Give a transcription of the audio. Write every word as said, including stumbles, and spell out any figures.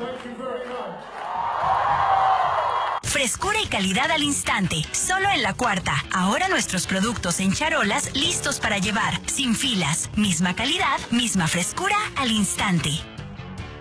Frescura y calidad al instante, solo en La Cuarta. Ahora nuestros productos en charolas listos para llevar, sin filas. Misma calidad, misma frescura al instante.